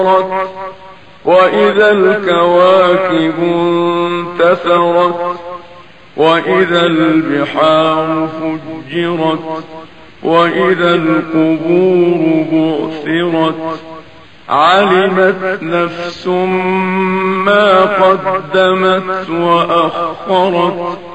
وإذا الكواكب انتثرت وإذا البحار فجرت وإذا القبور بعثرت علمت نفس ما قدمت وأخرت